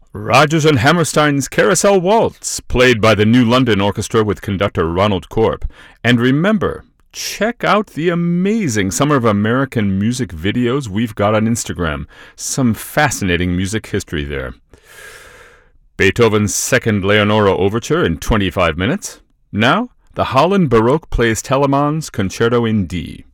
Rodgers and Hammerstein's Carousel Waltz, played by the New London Orchestra with conductor Ronald Korp. And remember, check out the amazing Summer of American music videos we've got on Instagram. Some fascinating music history there. Beethoven's Second Leonora Overture in 25 minutes. Now, the Holland Baroque plays Telemann's Concerto in D.